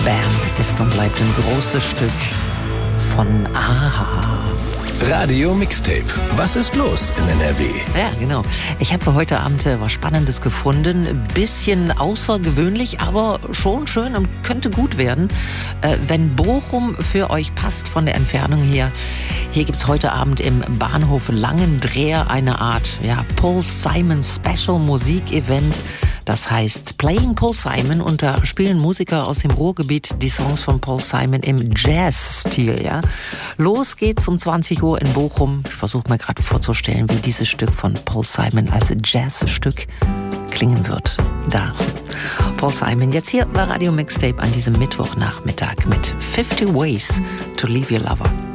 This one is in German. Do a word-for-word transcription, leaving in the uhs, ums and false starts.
ist und bleibt ein großes Stück von A-ha. Radio Mixtape. Was ist los in N R W? Ja, genau. Ich habe für heute Abend äh, was Spannendes gefunden. Ein bisschen außergewöhnlich, aber schon schön und könnte gut werden. Äh, wenn Bochum für euch passt von der Entfernung her, hier gibt es heute Abend im Bahnhof Langendreher eine Art ja, Paul Simon Special Musikevent. Das heißt Playing Paul Simon, und da spielen Musiker aus dem Ruhrgebiet die Songs von Paul Simon im Jazz-Stil. Ja? Los geht's um zwanzig Uhr in Bochum. Ich versuche mir gerade vorzustellen, wie dieses Stück von Paul Simon als Jazzstück klingen wird. Da, Paul Simon, jetzt hier bei Radio Mixtape an diesem Mittwochnachmittag mit fifty Ways to Leave Your Lover.